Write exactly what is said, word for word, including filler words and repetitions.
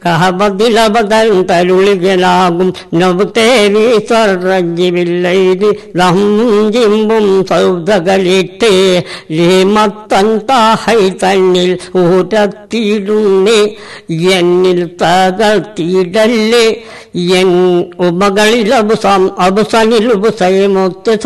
കഹബദിലബദൻ തരുളികലാകും നബുത്തേവി സർജിവില്ലൈതി റംജിമ്പും സൗദകളിട്ട് രേമത്തൻ താഹൈ തന്നിൽ ഊരത്തിടുന്നേ എന്നിൽ തകർത്തിടല്ലേ എൻ ഉപകളിൽ അബുസം അബുസനിൽ ഉപസയമൊത്ത്